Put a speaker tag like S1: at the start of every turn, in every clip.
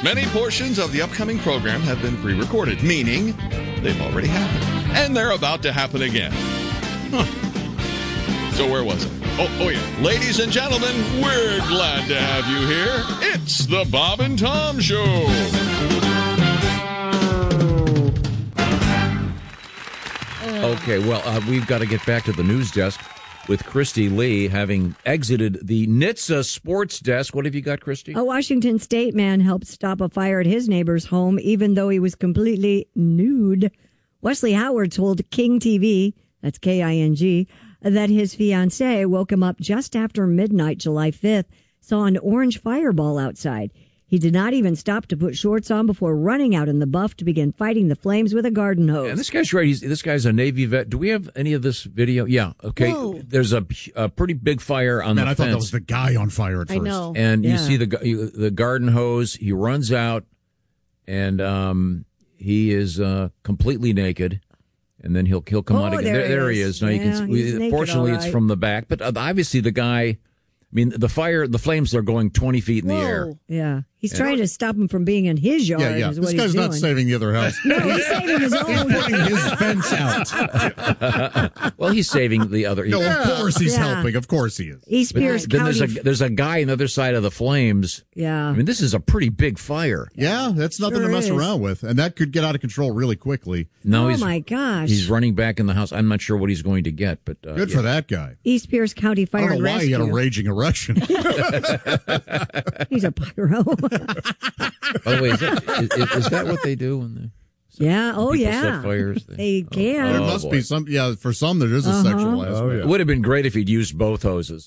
S1: Many portions of the upcoming program have been pre-recorded, meaning they've already happened. And they're about to happen again. So where was it? Oh yeah. Ladies and gentlemen, we're glad to have you here. It's the Bob and Tom Show.
S2: Okay, well, we've got to get back to the news desk with Christy Lee having exited the NHTSA sports desk. What have you got, Christy?
S3: A Washington State man helped stop a fire at his neighbor's home, even though he was completely nude. Wesley Howard told King TV, that's King, that his fiancée woke him up just after midnight, July 5th, saw an orange fireball outside. He did not even stop to put shorts on before running out in the buff to begin fighting the flames with a garden hose.
S2: And this guy's right. This guy's a Navy vet. Do we have any of this video? Yeah. Okay.
S4: Whoa.
S2: There's a pretty big fire on the fence.
S5: I thought that was the guy on fire at first.
S4: I know.
S2: And you see the garden hose. He runs out, and he is completely naked. And then he'll come out again. There he is. Now you can see. Fortunately, it's from the back, but obviously the guy. I mean, the flames are going 20 feet in the air.
S3: Yeah. He's trying to stop him from being in his yard.
S5: Yeah.
S3: Is what
S5: this guy's
S3: he's
S5: not
S3: doing.
S5: saving the other house.
S3: No, he's saving his own.
S5: He's putting his fence out.
S2: Well, he's saving the other.
S5: No, of course he's helping. Of course he is.
S3: East Pierce
S2: Then
S3: County.
S2: there's a guy on the other side of the flames.
S3: Yeah.
S2: I mean, this is a pretty big fire.
S5: Yeah, that's nothing to mess around with. And that could get out of control really quickly.
S2: No,
S3: Oh, my gosh.
S2: He's running back in the house. I'm not sure what he's going to get, but
S5: Good for that guy.
S3: East Pierce County Fire
S5: I don't
S3: and
S5: know why he
S3: Rescue.
S5: had a raging erection.
S3: He's a pyro.
S2: By the way, is that what they do when
S3: yeah. Oh,
S2: people
S3: yeah.
S2: set fires?
S3: They can.
S5: There
S2: Oh,
S5: must
S2: boy.
S5: be some. Yeah, for some there is a sexual aspect.
S2: It would have been great if he'd used both hoses.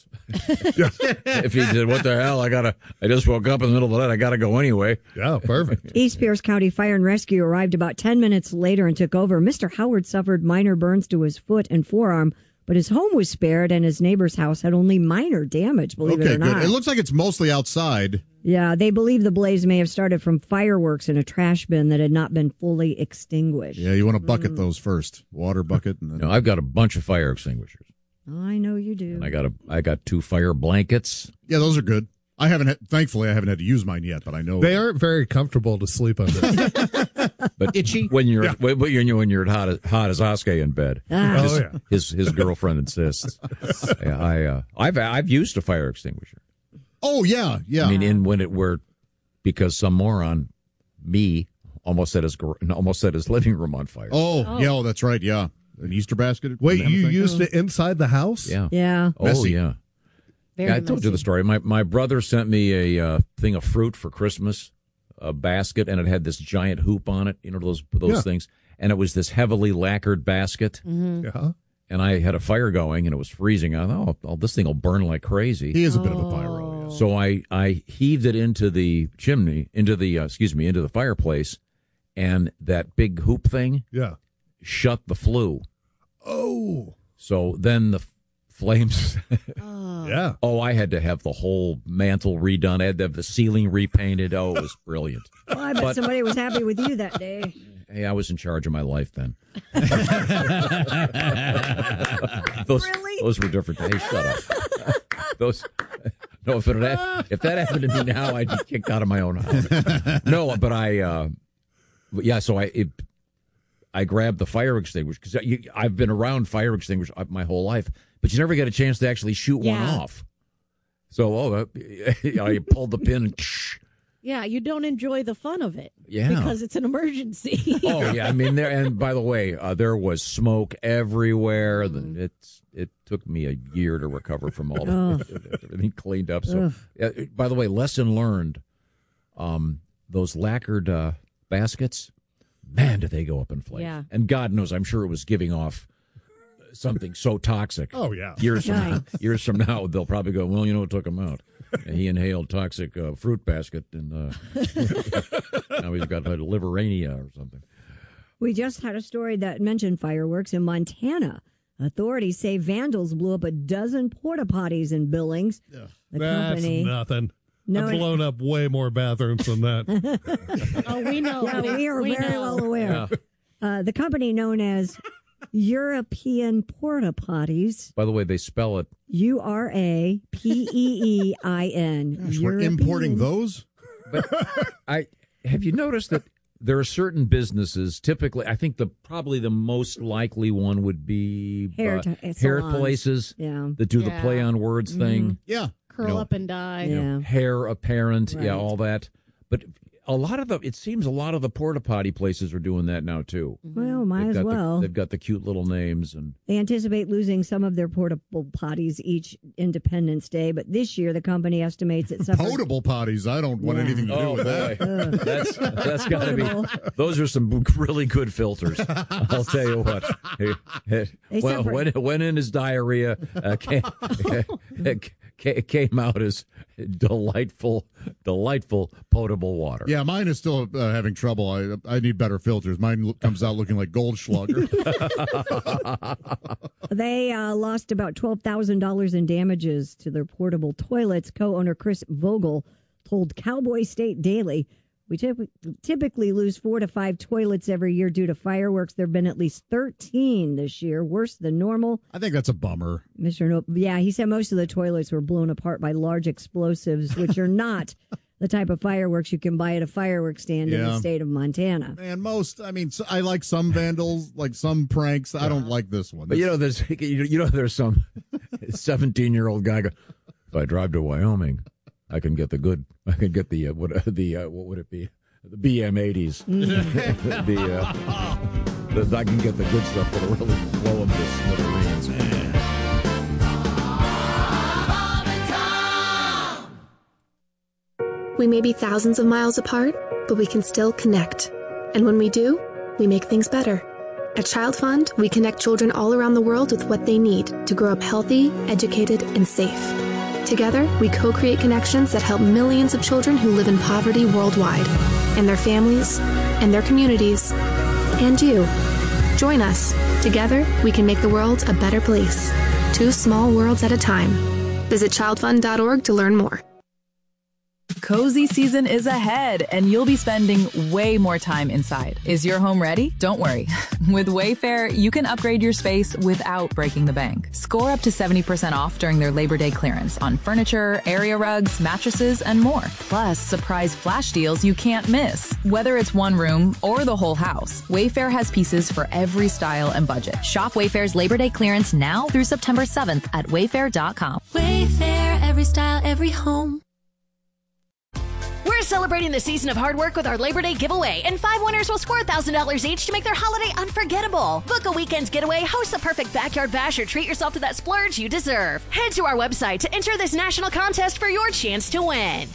S2: If he did, what the hell? I just woke up in the middle of the night. I got to go anyway.
S5: Yeah, perfect.
S3: East Pierce County Fire and Rescue arrived about 10 minutes later and took over. Mr. Howard suffered minor burns to his foot and forearm, but his home was spared and his neighbor's house had only minor damage, believe it or not.
S5: Good. It looks like it's mostly outside.
S3: Yeah, they believe the blaze may have started from fireworks in a trash bin that had not been fully extinguished.
S5: Yeah, you want to bucket those first. Water bucket. And then...
S2: No, I've got a bunch of fire extinguishers.
S3: I know you do.
S2: And I got 2 fire blankets.
S5: Yeah, those are good. Thankfully, I haven't had to use mine yet, but I know
S6: they aren't very comfortable to sleep under.
S2: But itchy when you're when you're hot as Oscar in bed. His girlfriend insists. Yeah, I've used a fire extinguisher.
S5: Oh yeah.
S2: I mean, because some moron, almost set his living room on fire.
S5: Yeah, that's right. Yeah, an Easter basket.
S6: Wait, you used it inside the house?
S2: Yeah.
S3: Yeah.
S2: Oh
S5: Messy.
S2: yeah.
S4: Very
S2: I told you the
S4: messy.
S2: story. My brother sent me a thing of fruit for Christmas, a basket, and it had this giant hoop on it. You know those things, and it was this heavily lacquered basket.
S6: Yeah.
S2: And I had a fire going, and it was freezing. I thought, this thing will burn like crazy.
S5: He is a bit of a pyro.
S2: So I heaved it into the chimney, into the fireplace, and that big hoop thing shut the flue.
S6: Oh.
S2: So then the flames.
S6: Yeah.
S2: Oh, I had to have the whole mantle redone. I had to have the ceiling repainted. Oh, it was brilliant.
S3: Well, I bet somebody was happy with you that day.
S2: Hey, I was in charge of my life then. Those were different days. Shut up. No, if that happened to me now, I'd be kicked out of my own house. No, but so I grabbed the fire extinguisher because I've been around fire extinguishers my whole life, but you never get a chance to actually shoot one off. So, I pulled the pin and
S4: Yeah, you don't enjoy the fun of it.
S2: Yeah.
S4: Because it's an emergency.
S2: Oh, yeah. I mean, and by the way, there was smoke everywhere. It took me a year to recover from all everything cleaned up. So, by the way, lesson learned, those lacquered baskets, man, did they go up in flames. Yeah. And God knows, I'm sure it was giving off something so toxic.
S6: Oh, yeah.
S2: Years from now, they'll probably go, well, what took him out? And he inhaled toxic fruit basket, and now he's got liverania or something.
S3: We just had a story that mentioned fireworks in Montana. Authorities say vandals blew up a dozen porta potties in Billings.
S6: Yeah.
S3: The
S6: That's
S3: company,
S6: nothing.
S3: No,
S6: I've blown up way more bathrooms than that.
S4: Oh, we know.
S3: Yeah, we are very well aware.
S2: Yeah.
S3: The company known as European Porta Potties.
S2: By the way, they spell it
S3: URAPEEIN.
S5: We're importing those?
S2: But have you noticed that there are certain businesses, typically, I think probably the most likely one would be hair places that do the play on words thing.
S5: Yeah.
S4: Curl up and die.
S2: Hair apparent, all that. But it seems a lot of the porta potty places are doing that now too.
S3: Well, might as well.
S2: They've got the cute little names, and
S3: they anticipate losing some of their portable potties each Independence Day. But this year, the company estimates it suffered.
S5: Potable potties. I don't want anything to do with that.
S2: That's got to be. Those are some really good filters. I'll tell you what. When in his diarrhea came out as delightful potable water.
S5: Yeah, mine is still having trouble. I need better filters. Mine comes out looking like Goldschlager.
S3: They lost about $12,000 in damages to their portable toilets. Co-owner Chris Vogel told Cowboy State Daily, "We typically lose 4 to 5 toilets every year due to fireworks. There have been at least 13 this year, worse than normal."
S5: I think that's a bummer.
S3: He said most of the toilets were blown apart by large explosives, which are not the type of fireworks you can buy at a fireworks stand in the state of Montana.
S5: Man, I like some vandals, like some pranks. I don't like this one.
S2: But there's some 17-year-old guy go, if I drive to Wyoming, I can get the what would it be? The BM80s. I can get the good stuff that'll really blow them to smithereens.
S7: We may be thousands of miles apart, but we can still connect. And when we do, we make things better. At Child Fund, we connect children all around the world with what they need to grow up healthy, educated, and safe. Together, we co-create connections that help millions of children who live in poverty worldwide, and their families, and their communities, and you. Join us. Together, we can make the world a better place. 2 small worlds at a time. Visit childfund.org to learn more.
S8: Cozy season is ahead, and you'll be spending way more time inside. Is your home ready? Don't worry. With Wayfair, you can upgrade your space without breaking the bank. Score up to 70% off during their Labor Day clearance on furniture, area rugs, mattresses, and more. Plus, surprise flash deals you can't miss. Whether it's one room or the whole house, Wayfair has pieces for every style and budget.
S9: Shop Wayfair's Labor Day clearance now through September 7th at wayfair.com.
S10: Wayfair, every style, every home.
S9: We're celebrating the season of hard work with our Labor Day giveaway, and 5 winners will score $1,000 each to make their holiday unforgettable. Book a weekend's getaway, host the perfect backyard bash, or treat yourself to that splurge you deserve. Head to our website to enter this national contest for your chance to win.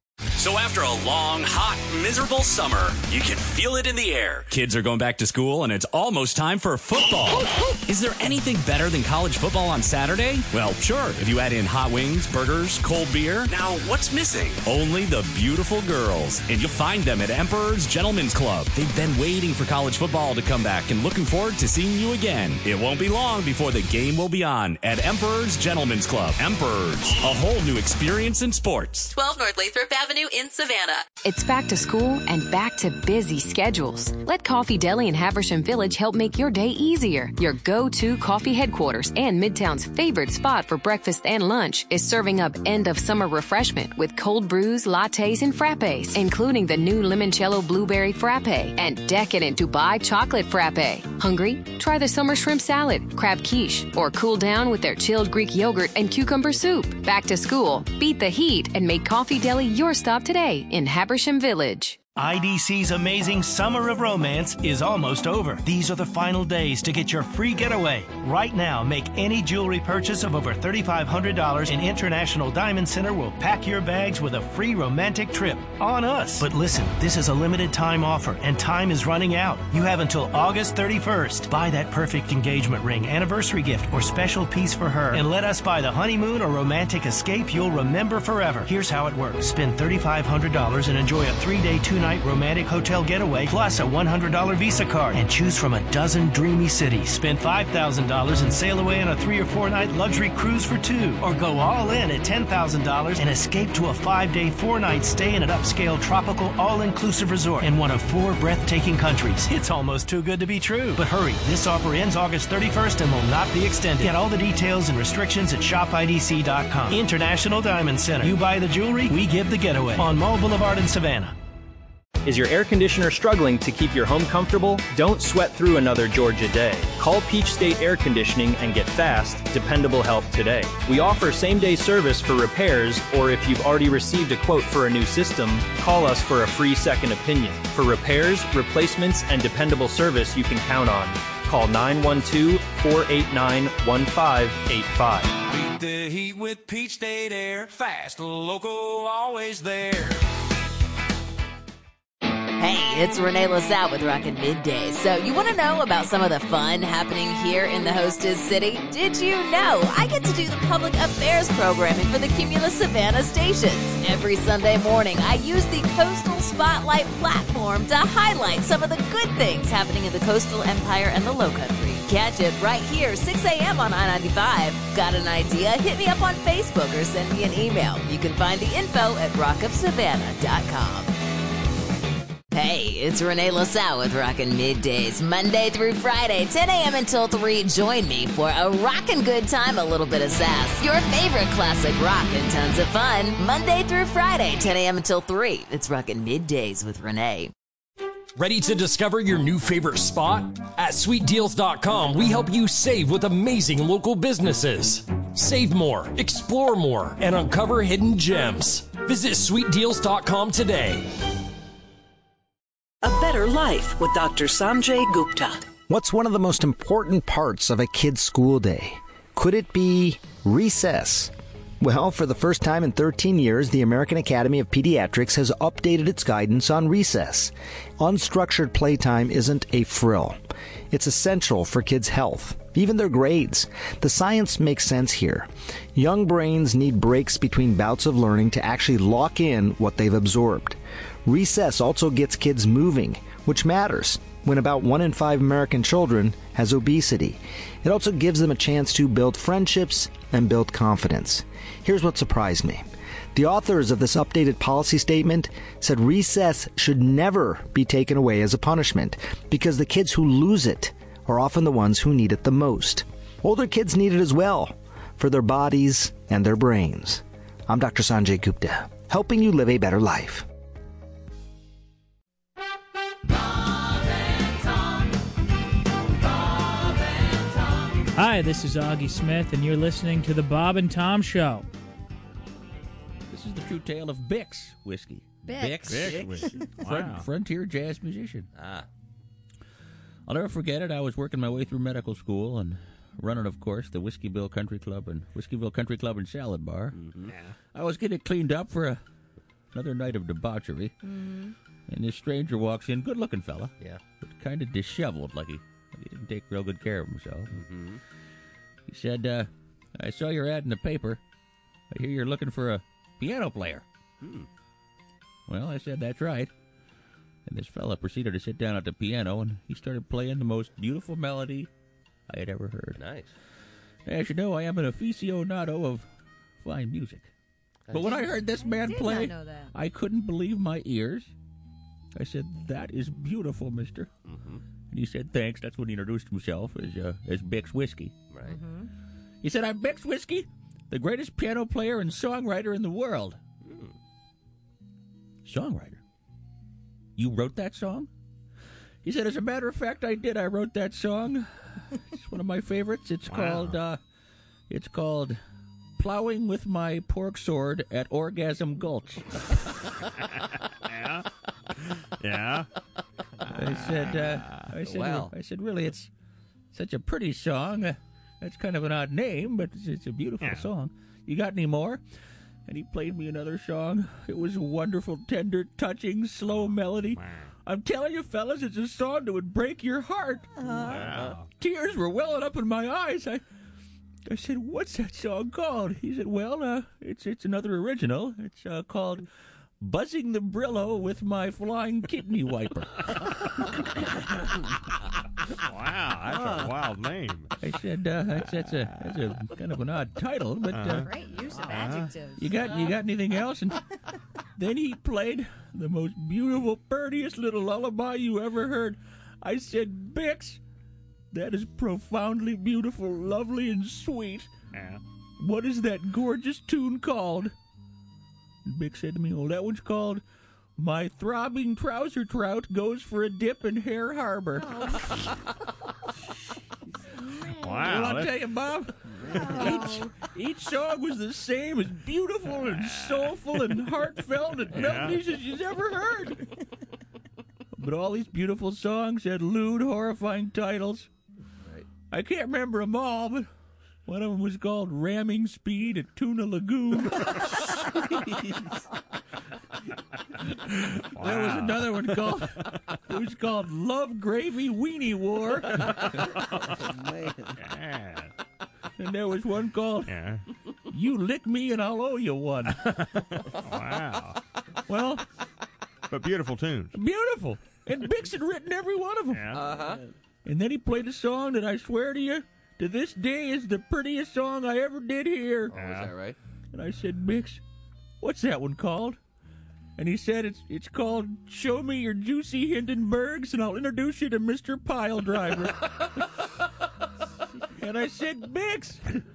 S11: So after a long, hot, miserable summer, you can feel it in the air. Kids are going back to school, and it's almost time for football. Is there anything better than college football on Saturday? Well, sure, if you add in hot wings, burgers, cold beer. Now, what's missing? Only the beautiful girls. And you'll find them at Emperor's Gentlemen's Club. They've been waiting for college football to come back and looking forward to seeing you again. It won't be long before the game will be on at Emperor's Gentlemen's Club. Emperor's, a whole new experience in sports.
S10: 12 North Lathrop Avenue in Savannah.
S12: It's back to school and back to busy schedules. Let Coffee Deli in Haversham Village help make your day easier. Your go-to coffee headquarters and Midtown's favorite spot for breakfast and lunch is serving up end-of-summer refreshment with cold brews, lattes, and frappes, including the new limoncello blueberry frappe and decadent Dubai chocolate frappe. Hungry? Try the summer shrimp salad, crab quiche, or cool down with their chilled Greek yogurt and cucumber soup. Back to school, beat the heat, and make Coffee Deli your stop today in Habersham Village.
S13: IDC's amazing Summer of Romance is almost over. These are the final days to get your free getaway. Right now, make any jewelry purchase of over $3,500 and International Diamond Center will pack your bags with a free romantic trip on us. But listen, this is a limited time offer and time is running out. You have until August 31st. Buy that perfect engagement ring, anniversary gift, or special piece for her, and let us buy the honeymoon or romantic escape you'll remember forever. Here's how it works. Spend $3,500 and enjoy a 3-day, 2-night romantic hotel getaway plus a $100 Visa card, and choose from a dozen dreamy cities. Spend $5,000 and sail away on a 3 or 4 night luxury cruise for 2, or go all in at $10,000 and escape to a 5-day, 4-night stay in an upscale tropical all-inclusive resort in one of 4 breathtaking countries. It's almost too good to be true. But hurry, this offer ends August 31st and will not be extended. Get all the details and restrictions at shopidc.com. International Diamond Center. You buy the jewelry, we give the getaway. On Mall Boulevard in Savannah.
S14: Is your air conditioner struggling to keep your home comfortable? Don't sweat through another Georgia day. Call Peach State Air Conditioning and get fast, dependable help today. We offer same-day service for repairs, or if you've already received a quote for a new system, call us for a free second opinion. For repairs, replacements, and dependable service you can count on. Call 912-489-1585.
S15: Beat the heat with Peach State Air. Fast, local, always there.
S9: Hey, it's Renee LaSalle with Rockin' Middays. So you want to know about some of the fun happening here in the hostess city? Did you know I get to do the public affairs programming for the Cumulus Savannah stations? Every Sunday morning, I use the Coastal Spotlight platform to highlight some of the good things happening in the coastal empire and the Lowcountry. Catch it right here, 6 a.m. on I-95. Got an idea? Hit me up on Facebook or send me an email. You can find the info at rockofsavannah.com. Hey, it's Renee LaSalle with Rockin' Middays, Monday through Friday, 10 a.m. until 3. Join me for a rockin' good time, a little bit of sass, your favorite classic rock, and tons of fun. Monday through Friday, 10 a.m. until 3. It's Rockin' Middays with Renee.
S16: Ready to discover your new favorite spot? At SweetDeals.com, we help you save with amazing local businesses. Save more, explore more, and uncover hidden gems. Visit SweetDeals.com today.
S17: A Better Life with Dr. Sanjay Gupta.
S18: What's one of the most important parts of a kid's school day? Could it be recess? Well, for the first time in 13 years, the American Academy of Pediatrics has updated its guidance on recess. Unstructured playtime isn't a frill. It's essential for kids' health, even their grades. The science makes sense here. Young brains need breaks between bouts of learning to actually lock in what they've absorbed. Recess also gets kids moving, which matters when about 1 in 5 American children has obesity. It also gives them a chance to build friendships and build confidence. Here's what surprised me. The authors of this updated policy statement said recess should never be taken away as a punishment because the kids who lose it are often the ones who need it the most. Older kids need it as well for their bodies and their brains. I'm Dr. Sanjay Gupta, helping you live a better life.
S19: Hi, this is Augie Smith, and you're listening to The Bob and Tom Show.
S20: This is the true tale of Bix whiskey.
S3: Bix
S20: whiskey.
S19: Wow.
S20: Frontier jazz musician. I'll never forget it. I was working my way through medical school and running, of course, the Whiskeyville Country Club and Salad Bar.
S21: Mm-hmm. Yeah.
S20: I was getting cleaned up for another night of debauchery.
S21: Mm-hmm.
S20: And this stranger walks in, good-looking fella.
S21: Yeah.
S20: But kind of disheveled, like he didn't take real good care of himself.
S21: Mm-hmm.
S20: He said, I saw your ad in the paper. I hear you're looking for a piano player. Well, I said, that's right. And this fella proceeded to sit down at the piano, and he started playing the most beautiful melody I had ever heard.
S21: Nice.
S20: As you know, I am an aficionado of fine music. But when I heard this man play, I couldn't believe my ears. I said, that is beautiful, mister.
S21: Mm-hmm.
S20: And he said, thanks. That's when he introduced himself as Bix Whiskey.
S21: Right.
S3: Mm-hmm.
S20: He said, I'm Bix Whiskey, the greatest piano player and songwriter in the world. Songwriter? You wrote that song? He said, as a matter of fact, I did. I wrote that song. It's one of my favorites. It's called Plowing with My Pork Sword at Orgasm Gulch.
S21: Yeah. Yeah.
S20: I said, really, it's such a pretty song. That's kind of an odd name, but it's a beautiful song. You got any more? And he played me another song. It was a wonderful, tender, touching, slow melody. Wow. I'm telling you, fellas, it's a song that would break your heart.
S21: Wow.
S20: Tears were welling up in my eyes. I said, what's that song called? He said, well, it's another original. It's called Buzzing the Brillo with My Flying Kidney Wiper.
S21: Wow, that's a wild name.
S20: I said, that's a kind of an odd title, but
S3: great use of adjectives.
S20: You got anything else? And then he played the most beautiful, prettiest little lullaby you ever heard. I said, Bix, that is profoundly beautiful, lovely, and sweet.
S21: Yeah.
S20: What is that gorgeous tune called? And Bix said to me, that one's called My throbbing trouser trout goes for a dip in Hare Harbor.
S21: Wow.
S20: Well, I'll tell you, Bob, each song was the same, as beautiful and soulful and heartfelt and melodies as you've ever heard. But all these beautiful songs had lewd, horrifying titles.
S1: Right.
S20: I can't remember them all, but one of them was called Ramming Speed at Tuna Lagoon. There was another one called, it was called Love Gravy Weenie War. And there was one called You Lick Me and I'll Owe You One.
S21: Wow.
S20: Well,
S21: but beautiful tunes.
S20: Beautiful. And Bix had written every one of them.
S1: Uh-huh.
S20: And then he played a song that I swear to you, to this day is the prettiest song I ever did hear.
S1: Oh, is that right?
S20: And I said, Bix, what's that one called? And he said, it's called Show Me Your Juicy Hindenburgs and I'll introduce you to Mr. Pile Driver. And I said, Bix,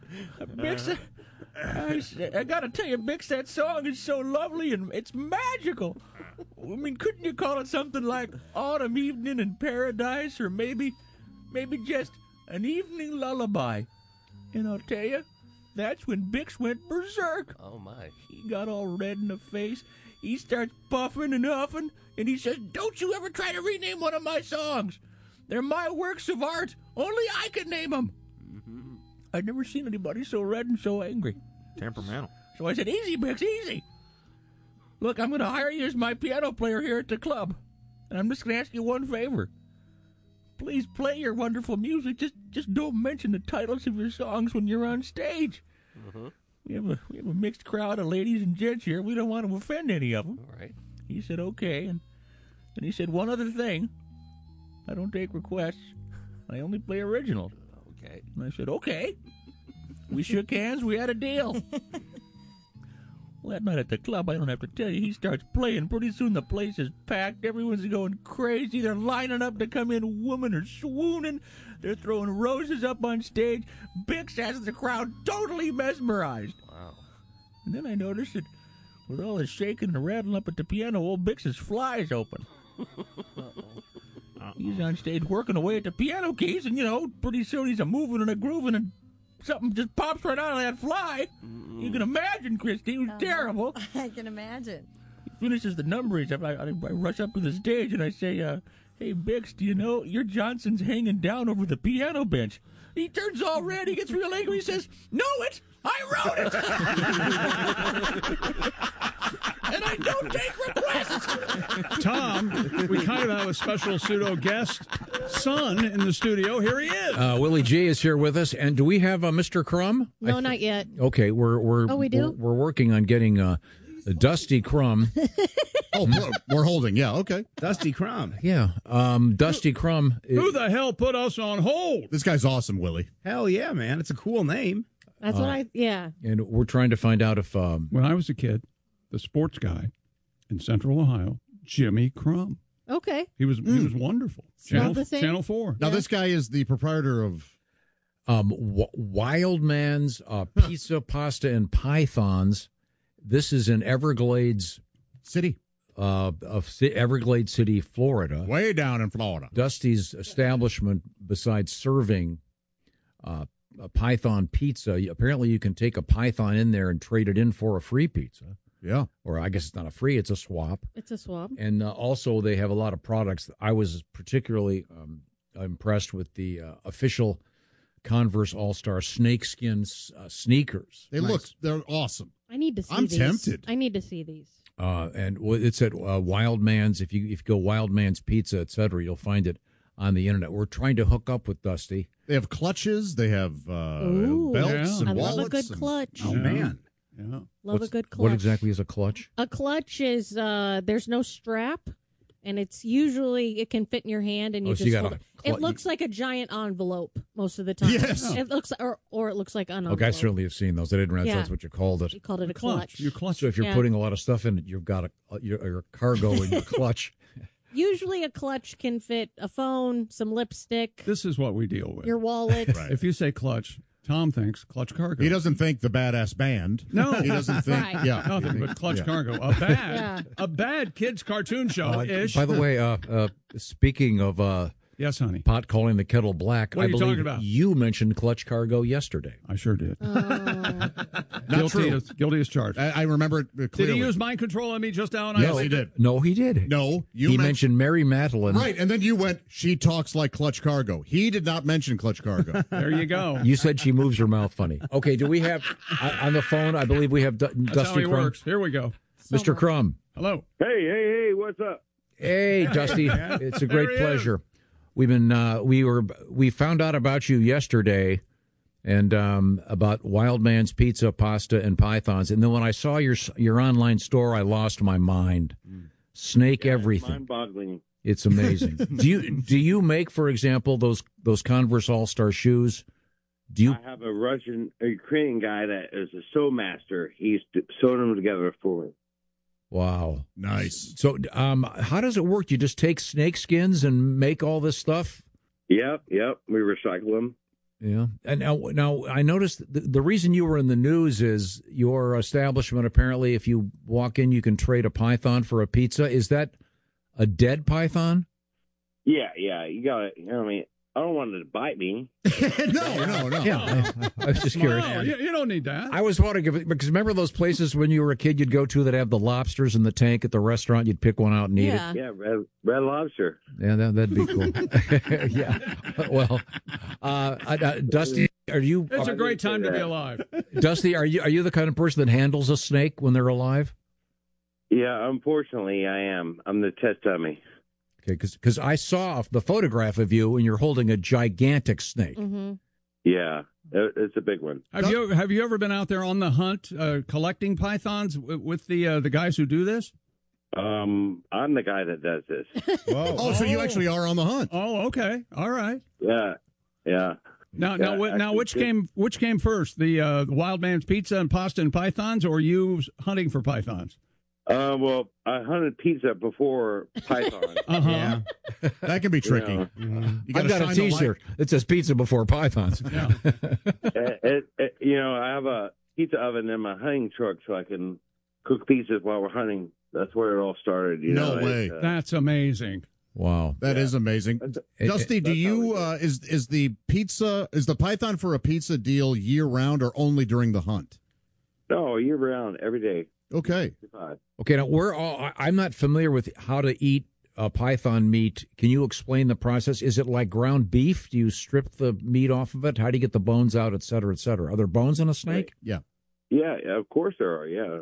S20: I gotta tell you, Bix, that song is so lovely and it's magical. I mean, couldn't you call it something like Autumn Evening in Paradise or maybe just An Evening Lullaby? And I'll tell you, that's when Bix went berserk.
S1: Oh, my.
S20: He got all red in the face. He starts puffing and huffing, and he says, don't you ever try to rename one of my songs. They're my works of art. Only I can name them. Mm-hmm. I'd never seen anybody so red and so angry.
S21: Temperamental.
S20: So I said, easy, Bix, easy. Look, I'm going to hire you as my piano player here at the club. And I'm just going to ask you one favor. Please play your wonderful music. Just don't mention the titles of your songs when you're on stage.
S1: Mm-hmm.
S20: We have a mixed crowd of ladies and gents here. We don't want to offend any of them.
S1: All right.
S20: He said, okay. And he said, one other thing. I don't take requests. I only play originals.
S1: Okay.
S20: And I said, okay. We shook hands. We had a deal. Well, that night at the club, I don't have to tell you, he starts playing. Pretty soon the place is packed. Everyone's going crazy. They're lining up to come in. Women are swooning. They're throwing roses up on stage. Bix has the crowd totally mesmerized.
S1: Wow.
S20: And then I noticed that with all the shaking and rattling up at the piano, old Bix's fly is open. He's on stage working away at the piano keys, and, pretty soon he's a-moving and a-grooving, and something just pops right out of that fly. You can imagine, Christy. It was terrible.
S3: I can imagine.
S20: He finishes the number. I rush up to the stage, and I say, hey, Bix, do you know your Johnson's hanging down over the piano bench? He turns all red. He gets real angry. He says, no, I wrote it. And I don't take requests.
S22: Tom, we kind of have a special pseudo guest son in the studio. Here he is.
S2: Willie G is here with us. And do we have Mr. Crumb?
S4: No, not yet.
S2: Okay,
S4: we do?
S2: We're working on getting Dusty Crumb.
S5: We're holding. Yeah, okay.
S22: Dusty Crumb.
S2: Yeah, Dusty Crumb.
S22: Who the hell put us on hold?
S5: This guy's awesome, Willie.
S22: Hell yeah, man. It's a cool name.
S4: That's what yeah.
S2: And we're trying to find out if...
S22: When I was a kid, the sports guy in Central Ohio, Jimmy Crumb.
S4: Okay.
S22: He was wonderful. Channel 4.
S5: Now, this guy is the proprietor of...
S2: Wild Man's Pizza, Pasta, and Pythons. This is in Everglades
S5: City.
S2: Everglades City, Florida.
S5: Way down in Florida.
S2: Dusty's establishment, besides serving a Python pizza, apparently you can take a Python in there and trade it in for a free pizza.
S5: Yeah.
S2: Or I guess it's not a free, it's a swap.
S4: It's a swap.
S2: And also they have a lot of products. I was particularly impressed with the official Converse All-Star snakeskin sneakers.
S5: They're awesome.
S4: I need to see
S5: I'm
S4: these.
S5: tempted.
S4: I need to see these.
S2: And it's at Wild Man's. If you go Wild Man's Pizza, etc., you'll find it on the internet. We're trying to hook up with Dusty.
S5: They have clutches. They have belts and
S4: I
S5: wallets.
S4: love a good clutch.
S5: Oh, man.
S22: Yeah.
S4: Love a good clutch.
S2: What exactly is a clutch?
S4: A clutch is there's no strap, and it's usually it can fit in your hand, and you
S2: so
S4: just
S2: you
S4: hold
S2: got
S4: it. It looks like a giant envelope most of the time.
S5: Yes.
S4: It looks or it looks like an envelope.
S2: Okay, I certainly have seen those. I didn't realize that's what you called it.
S4: You called it a clutch.
S22: Your clutch.
S2: So if you're putting a lot of stuff in it, you've got your cargo in your clutch.
S4: Usually a clutch can fit a phone, some lipstick.
S22: This is what we deal with.
S4: Your wallet.
S5: Right.
S22: If you say clutch, Tom thinks Clutch Cargo.
S5: He doesn't think the Badass Band.
S22: No,
S5: he doesn't think.
S4: Right.
S5: Yeah,
S22: nothing but Clutch Cargo. A bad kids cartoon show ish.
S2: By the way, speaking of
S22: yes, honey,
S2: pot calling the kettle black.
S22: What are
S2: I
S22: you
S2: believe
S22: talking about?
S2: you mentioned Clutch Cargo yesterday.
S22: I sure did.
S5: Not true.
S22: Guilty as charged.
S5: I remember it clearly.
S22: Did he use mind control on me just now?
S5: Yes, he did.
S2: No, he did.
S5: No,
S2: he mentioned Mary Matalin.
S5: Right, and then you went, she talks like Clutch Cargo. He did not mention Clutch Cargo.
S22: There you go.
S2: You said she moves her mouth funny. Okay, do we have on the phone? I believe we have
S22: That's
S2: Dusty
S22: how he
S2: Crum.
S22: works. Here we go.
S2: Mr. Crum.
S22: Hello.
S1: Hey, what's up?
S2: Hey, Dusty. It's a great pleasure. We've been we found out about you yesterday, and about Wild Man's Pizza, Pasta, and Pythons. And then when I saw your online store, I lost my mind. Snake everything.
S1: Mind-boggling.
S2: It's amazing. Do you make, for example, those Converse All-Star shoes?
S1: I have a Ukrainian guy that is a sew master. He's sewing them together for me.
S2: Wow.
S5: Nice.
S2: So how does it work? You just take snake skins and make all this stuff?
S1: Yep. We recycle them.
S2: Yeah. And now I noticed the reason you were in the news is your establishment, apparently, if you walk in, you can trade a python for a pizza. Is that a dead python?
S1: Yeah. You got it. You know what I mean? I don't want it to bite me.
S5: No.
S2: Yeah, I was just curious.
S22: No, you don't need that.
S2: I was wondering, because remember those places when you were a kid you'd go to that have the lobsters in the tank at the restaurant? You'd pick one out and eat it?
S1: Yeah, red lobster.
S2: Yeah, that'd be cool. Yeah. Well, Dusty, are you...
S22: It's a great time to be alive.
S2: Dusty, are you the kind of person that handles a snake when they're alive?
S1: Yeah, unfortunately, I am. I'm the test dummy.
S2: Okay, because I saw the photograph of you and you're holding a gigantic snake.
S4: Mm-hmm.
S1: Yeah, it's a big one.
S22: Have you ever been out there on the hunt collecting pythons with the guys who do this?
S1: I'm the guy that does this.
S5: Whoa. So you actually are on the hunt?
S22: Oh, okay, all right.
S1: Yeah.
S22: Now, which came first, the Wild Man's Pizza and Pasta and Pythons, or you hunting for pythons?
S1: Well, I hunted pizza before python.
S22: Yeah.
S5: That can be tricky.
S1: You know.
S2: I've got a T-shirt that says pizza before pythons.
S22: Yeah.
S1: I have a pizza oven in my hunting truck so I can cook pizzas while we're hunting. That's where it all started.
S5: No way.
S22: That's amazing.
S2: Wow.
S5: That is amazing. Dusty, do you is the python for a pizza deal year round or only during the hunt?
S1: No, year round, every day.
S5: Okay.
S2: Okay, now I'm not familiar with how to eat python meat. Can you explain the process? Is it like ground beef? Do you strip the meat off of it? How do you get the bones out, et cetera, et cetera? Are there bones in a snake?
S5: Yeah.
S1: Yeah, of course there are, yeah.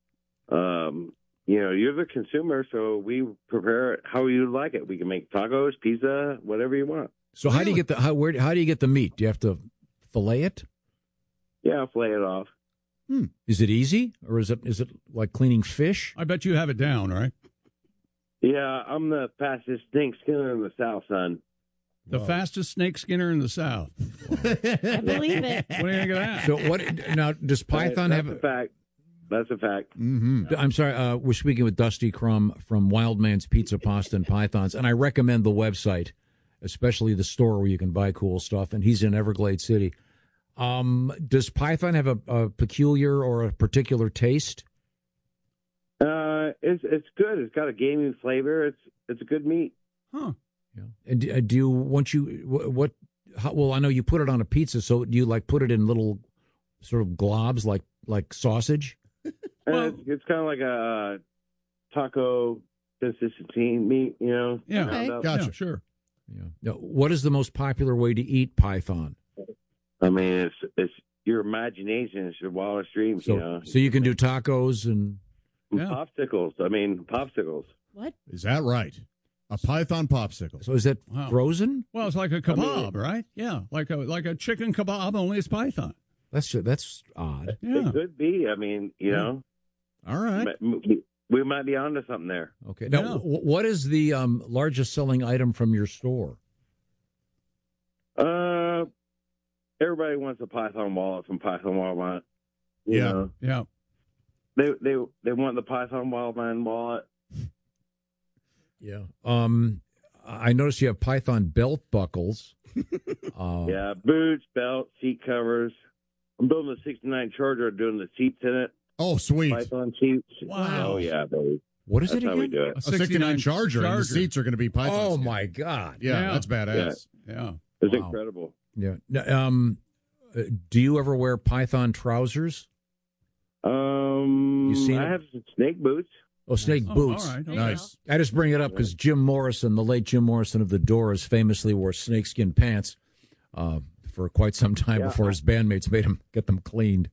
S1: You're the consumer, so we prepare it how you like it. We can make tacos, pizza, whatever you want.
S2: So how do you get how do you get the meat? Do you have to fillet it?
S1: Yeah, fillet it off.
S2: Is it easy, or is it like cleaning fish?
S22: I bet you have it down, right?
S1: Yeah, I'm the fastest snake skinner in the South, son.
S22: The fastest snake skinner in the South.
S4: I believe it.
S22: What do you think of that?
S2: So now? Does python have
S1: a fact? That's a fact.
S2: Mm-hmm. I'm sorry. We're speaking with Dusty Crum from Wild Man's Pizza, Pasta, and Pythons, and I recommend the website, especially the store where you can buy cool stuff. And he's in Everglades City. Does python have a peculiar or a particular taste?
S1: It's good. It's got a gamey flavor. It's a good meat.
S22: Huh.
S2: Yeah. And do you what? Well, I know you put it on a pizza. So do you put it in little sort of globs like sausage?
S1: It's kind of like a taco consistency meat,
S22: Yeah.
S1: Okay.
S22: Gotcha. Yeah, sure.
S2: Yeah. Now, what is the most popular way to eat python?
S1: I mean, it's your imagination. It's your wildest dreams.
S2: So you can do tacos and
S1: popsicles. Popsicles.
S4: What
S5: is that? Right? A python popsicle.
S2: So is that frozen?
S22: Well, it's like a kebab, right? Yeah, like a chicken kebab, only it's python.
S2: That's odd.
S22: Yeah.
S1: It could be.
S5: All right.
S1: We might be onto something there.
S2: Okay. Now, what is the largest selling item from your store?
S1: Everybody wants a Python wallet from Python Wildman.
S22: Yeah.
S1: They want the Python Wildman wallet.
S2: Yeah. I noticed you have Python belt buckles.
S1: Yeah, boots, belt, seat covers. I'm building a 69 Charger, doing the seats in it.
S5: Oh, sweet.
S1: Python seats.
S5: Wow.
S1: Oh, yeah, baby.
S2: What is
S1: That's
S2: it
S1: how
S2: again?
S1: we do it.
S5: A 69 Charger, and the seats are going to be Python.
S2: Oh, my God.
S5: Yeah, that's badass.
S22: Yeah.
S1: It's incredible.
S2: Yeah. Do you ever wear Python trousers? You seen
S1: I have some snake boots.
S2: Oh, snake boots.
S22: all right.
S5: Nice.
S2: I just bring it up because Jim Morrison, the late Jim Morrison of the Doors, famously wore snakeskin pants for quite some time before his bandmates made him get them cleaned.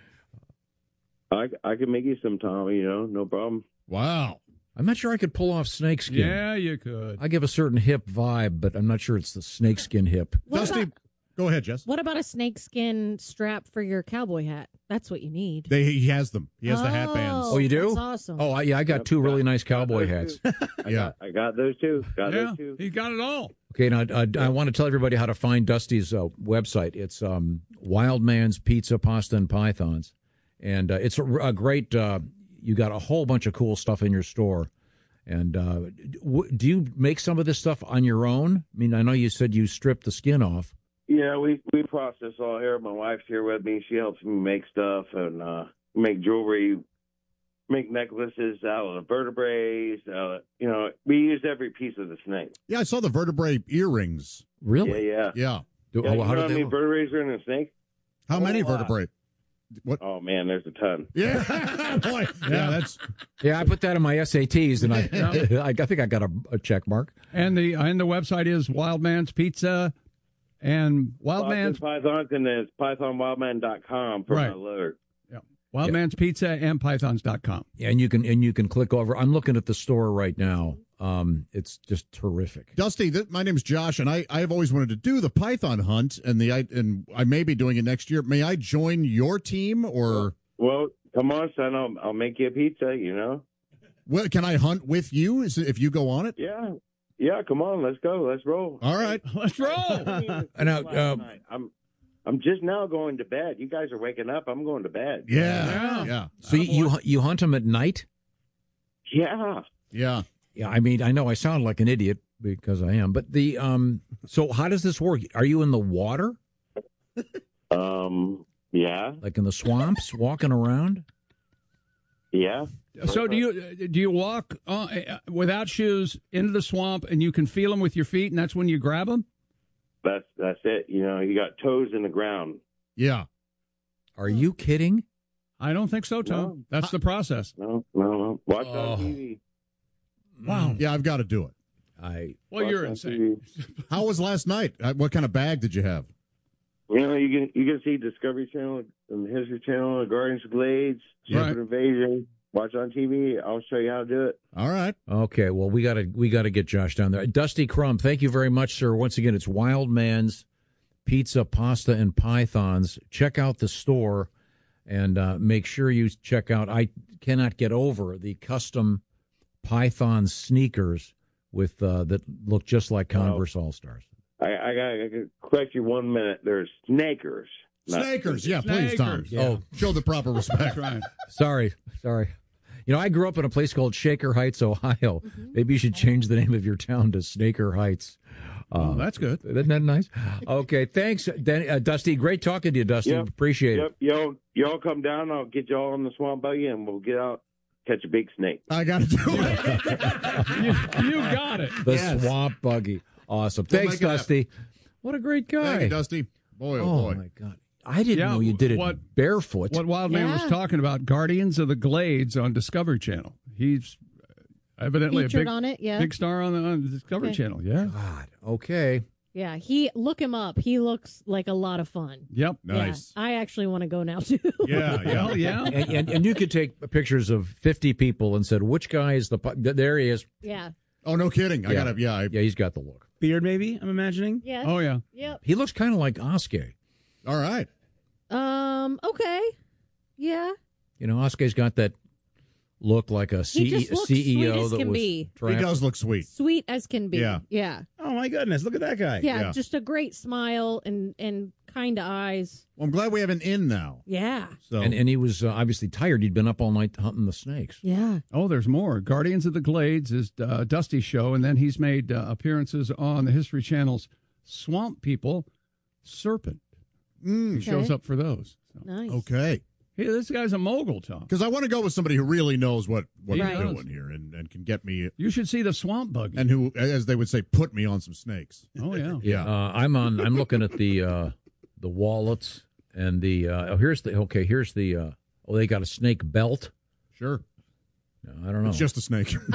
S1: I can make you some, Tom, no problem.
S5: Wow.
S2: I'm not sure I could pull off snakeskin.
S22: Yeah, you could.
S2: I give a certain hip vibe, but I'm not sure it's the snakeskin hip.
S5: Dusty, go ahead, Jess.
S4: What about a snakeskin strap for your cowboy hat? That's what you need.
S5: He has them. He has the hat bands.
S2: Oh, you do?
S4: That's awesome.
S2: Oh, I got two really nice cowboy hats.
S1: I got those too. Those too.
S22: He got it all.
S2: Okay, now I want to tell everybody how to find Dusty's website. It's Wild Man's Pizza, Pasta, and Pythons. And it's a great, you got a whole bunch of cool stuff in your store. And do you make some of this stuff on your own? I mean, I know you said you stripped the skin off.
S1: Yeah, we process all here. My wife's here with me. She helps me make stuff and make jewelry, make necklaces out of the vertebrae. We use every piece of the snake.
S5: Yeah, I saw the vertebrae earrings.
S2: Really?
S1: Yeah.
S5: Yeah.
S2: How
S1: many vertebrae are in a snake?
S5: How many vertebrae? What?
S1: Oh man, there's a ton.
S5: Yeah, boy. Yeah,
S2: I put that in my SATs, and I think I got a check mark.
S22: And the website is Wild Man's Pizza and Wild Man's
S1: Pythons, and then it's pythonwildman.com for my loader.
S22: Yeah, Wild Man's Pizza and pythons.com.
S2: Yeah, and you can click over. I'm looking at the store right now. It's just terrific.
S5: Dusty, my name's Josh, and I have always wanted to do the Python hunt, and I may be doing it next year. May I join your team, or?
S1: Well, come on, son. I'll make you a pizza.
S5: Well, can I hunt with you? If you go on it?
S1: Yeah. Come on, let's go. Let's roll.
S5: All right,
S22: let's roll.
S1: I'm just now going to bed. You guys are waking up. I'm going to bed.
S5: Yeah.
S2: So you hunt them at night?
S1: Yeah.
S5: Yeah.
S2: Yeah, I mean, I know I sound like an idiot because I am, but so how does this work? Are you in the water?
S1: Yeah.
S2: Like in the swamps, walking around?
S1: Yeah.
S22: So do you walk without shoes into the swamp and you can feel them with your feet, and that's when you grab them?
S1: That's it. You got toes in the ground.
S5: Yeah.
S2: Are you kidding?
S22: I don't think so, Tom. No. That's the process.
S1: No. Watch on TV.
S22: Wow.
S5: Yeah, I've got to do it.
S22: You're insane.
S5: How was last night? What kind of bag did you have?
S1: You can see Discovery Channel and History Channel, and Guardians of Glades, Secret Invasion. Watch on TV. I'll show you how to do it.
S5: All right.
S2: Okay. Well, we gotta get Josh down there. Dusty Crumb, thank you very much, sir. Once again, it's Wild Man's Pizza, Pasta, and Pythons. Check out the store, and make sure you check out. I cannot get over the custom Python sneakers with that look just like Converse All-Stars.
S1: I gotta correct you 1 minute. There's snakers.
S5: Snakers, yeah, please, Tom.
S2: Yeah.
S5: Oh, show the proper respect.
S22: Right.
S2: Sorry. I grew up in a place called Shaker Heights, Ohio. Maybe you should change the name of your town to Snaker Heights.
S22: That's good.
S2: Isn't that nice? Okay, thanks, Dusty. Great talking to you, Dusty.
S1: Yep.
S2: Appreciate it.
S1: Y'all come down. I'll get y'all on the swamp buggy, and we'll get out, catch a big snake.
S5: I got to do it.
S22: you got it.
S2: The swamp buggy. Awesome. Thanks, Dusty. What a great guy.
S5: Thank you, Dusty. Boy, oh boy.
S2: My God. I didn't know you did it barefoot.
S22: What Wild Man was talking about, Guardians of the Glades on Discovery Channel. He's evidently
S4: featured on it, yeah.
S22: Big star on the Discovery Channel, yeah.
S2: God, okay.
S4: Yeah, look him up. He looks like a lot of fun.
S22: Yep,
S5: nice.
S4: Yeah, I actually want to go now too.
S22: Yeah.
S2: And you could take pictures of 50 people and said, which guy is there he is.
S4: Yeah.
S5: Oh, no kidding.
S2: Yeah, he's got the look.
S22: Beard, maybe, I'm imagining?
S4: Yes.
S22: Oh, yeah.
S4: Yep.
S2: He looks kind of like Oskay.
S5: All right.
S4: Okay. Yeah.
S2: Oskay's got that look like a CEO
S4: sweet as
S2: that
S4: can
S2: was
S4: be.
S5: He does look sweet.
S4: Sweet as can be.
S5: Yeah.
S4: Yeah.
S22: Oh, my goodness. Look at that guy.
S4: Yeah, just a great smile and kind eyes.
S5: Well, I'm glad we have an inn now.
S4: Yeah.
S5: So
S2: And he was obviously tired. He'd been up all night hunting the snakes.
S4: Yeah.
S22: Oh, there's more. Guardians of the Glades is Dusty's show, and then he's made appearances on the History Channel's Swamp People Serpent. He shows up for those. So.
S4: Nice.
S5: Okay.
S22: Hey, this guy's a mogul, Tom.
S5: Because I want to go with somebody who really knows what
S22: He
S5: they're
S22: does.
S5: doing here and can get me.
S22: You should see the swamp buggy.
S5: And who, as they would say, put me on some snakes.
S22: Oh, yeah.
S2: Yeah. I'm looking at the wallets and the. Here's the. They got a snake belt.
S5: Sure.
S2: No, I don't know.
S5: It's just a snake.
S22: A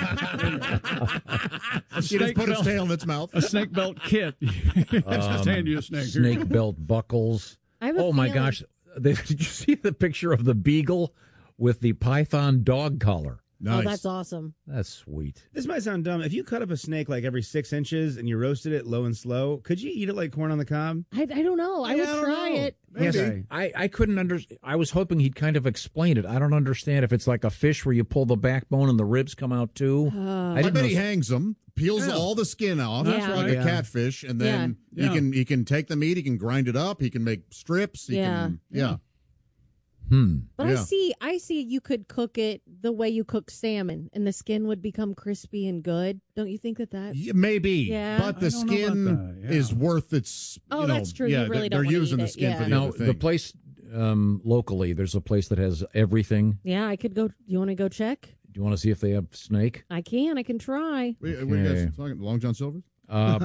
S5: He just put his tail in its mouth.
S22: A snake belt kit. Just hand you a snake.
S2: Snake belt buckles.
S4: I have a
S2: Oh, my
S4: feeling-
S2: gosh. Did you see the picture of the beagle with the python dog collar?
S4: Oh, that's awesome.
S2: That's sweet.
S6: This might sound dumb. If you cut up a snake like every 6 inches and you roasted it low and slow, could you eat it like corn on the cob?
S4: I don't know. I would try it.
S2: Yes, I couldn't understand. I was hoping he'd kind of explain it. I don't understand if it's like a fish where you pull the backbone and the ribs come out too.
S5: I bet he hangs them, peels all the skin off,
S4: That's
S5: like
S4: right.
S5: a catfish, and then he can take the meat, he can grind it up, he can make strips. He can,
S4: But I see you could cook it the way you cook salmon, and the skin would become crispy and good. Don't you think that?
S5: Yeah, maybe,
S4: Yeah.
S5: but the skin is worth its.
S4: Oh,
S5: you know,
S4: that's true. You
S5: Yeah,
S4: really
S5: they're
S4: don't wanna
S5: using
S4: eat
S5: the
S4: it,
S5: skin
S4: yeah.
S5: for the
S2: Now
S5: other thing.
S2: the place locally, there's a place that has everything.
S4: Yeah, I could go. You want to go check?
S2: Do you want to see if they have snake?
S4: I can. I can try.
S5: We
S2: Okay.
S5: guys talking Long John Silver's?
S2: No,